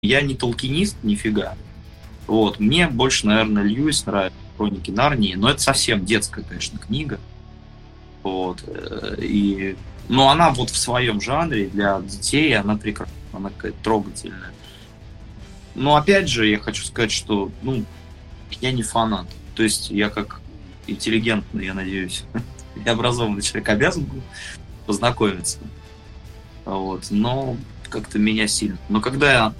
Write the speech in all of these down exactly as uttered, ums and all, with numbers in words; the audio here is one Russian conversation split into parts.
Я не толкинист, нифига. Вот. Мне больше, наверное, Льюис нравится, «Хроники Нарнии», но это совсем детская, конечно, книга. Вот. И... Но она вот в своем жанре для детей, она прекрасна, она какая-то трогательная. Но опять же, я хочу сказать, что ну, я не фанат. То есть я как интеллигентный, я надеюсь, и образованный человек обязан был познакомиться. Вот. Но как-то меня сильно. Но когда я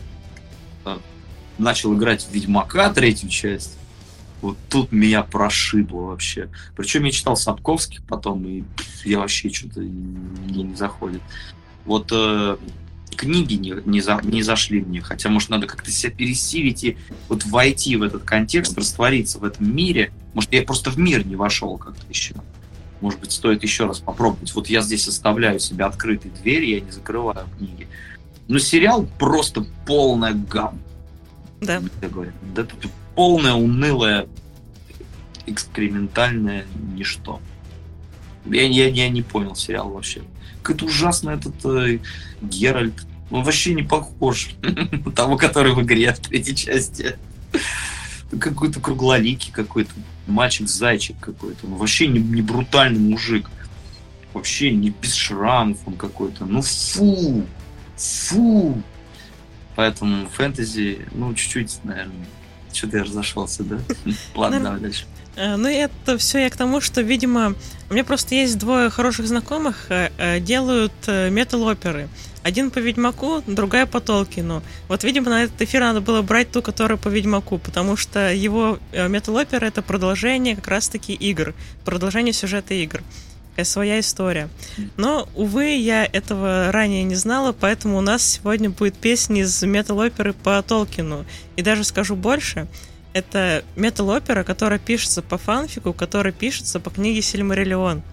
начал играть в Ведьмака, третью часть, вот тут меня прошибло вообще. Причем я читал Сапковских потом, и я вообще что-то мне не заходит. Вот э, книги не, не, за, не зашли мне, хотя, может, надо как-то себя пересилить и вот войти в этот контекст, раствориться в этом мире. Может, я просто в мир не вошел как-то еще. Может быть, стоит еще раз попробовать. Вот я здесь оставляю себе открытые двери, я не закрываю книги. Но сериал просто полная гамма. Да. Да, полное, унылое, экспериментальное ничто. Я, я, я не понял сериал вообще. Какой-то ужасный этот э, Геральт. Он вообще не похож на того, который в игре в третьей части. Какой-то круглоликий какой-то. Мальчик-зайчик какой-то. Он вообще не, не брутальный мужик. Вообще не без шрамов он какой-то. Ну фу! Фу! Поэтому фэнтези, ну, чуть-чуть, наверное. Что-то я разошелся, да? Ладно, давай дальше. Ну, это все я к тому, что, видимо, у меня просто есть двое хороших знакомых, делают метал-оперы. Один по Ведьмаку, другая по Толкину. Вот, видимо, на этот эфир надо было брать ту, которая по Ведьмаку, потому что его метал-опера — это продолжение как раз-таки игр, продолжение сюжета игр. Своя история. Но, увы, я этого ранее не знала, поэтому у нас сегодня будет песня из метал-оперы по Толкину. И даже скажу больше, это метал-опера, которая пишется по фанфику, которая пишется по книге «Сильмариллион».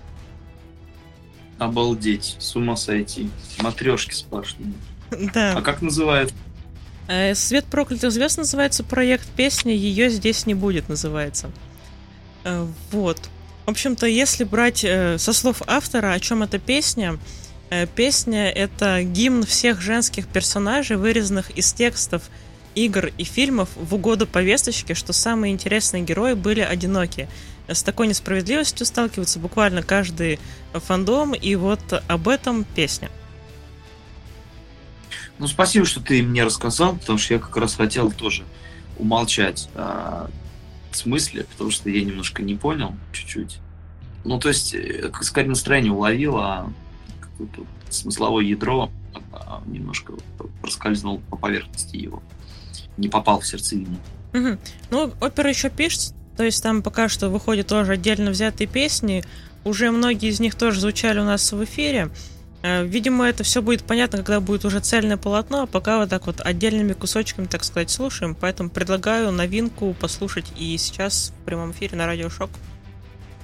Обалдеть, с ума сойти. Матрешки сплошные. Да. А как называют? «Свет проклятых звезд» называется проект, песня «Ее здесь не будет» называется. Вот. В общем-то, если брать э, со слов автора, о чем эта песня, э, песня — это гимн всех женских персонажей, вырезанных из текстов игр и фильмов в угоду повесточке, что самые интересные герои были одиноки. С такой несправедливостью сталкивается буквально каждый фандом, и вот об этом песня. Ну, спасибо, что ты мне рассказал, потому что я как раз хотел тоже умолчать о смысле, потому что я немножко не понял, чуть-чуть. Ну, то есть, скорее настроение уловил, а какое-то смысловое ядро немножко проскользнул по поверхности его. Не попал в сердцевину. Угу. Ну, опера еще пишется, то есть там пока что выходят тоже отдельно взятые песни, уже многие из них тоже звучали у нас в эфире. Видимо, это все будет понятно, когда будет уже цельное полотно, а пока вот так вот отдельными кусочками, так сказать, слушаем. Поэтому предлагаю новинку послушать и сейчас в прямом эфире на Радио Шок.